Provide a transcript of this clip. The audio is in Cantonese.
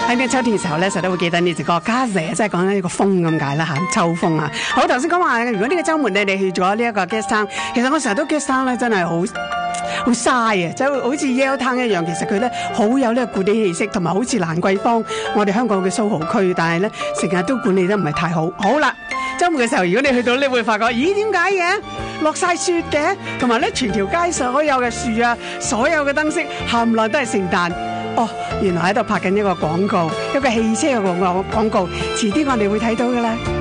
喺呢個秋天嘅時候咧，實都會記得呢隻歌。家姐即係講緊呢個風咁解啦嚇，秋風啊。好，頭先講話，如果呢個週末你哋去咗呢一個 guest town，其實我成日都 guest town 咧，真係好嘥啊！就好似 Yale Town 一樣，其實佢咧好有呢個故地氣息，同埋好似蘭桂坊，我哋香港嘅蘇豪區，但係咧成日都管理得唔係太好。好啦，週末嘅時候，如果你去到，你會發覺，咦，點解嘅？落晒雪嘅，同埋咧全條街所有嘅樹啊，所有嘅燈飾，冚唪唥都係聖誕。哦，原來喺度拍緊一個廣告，一個汽車嘅廣告，遲啲我哋會睇到嘅啦。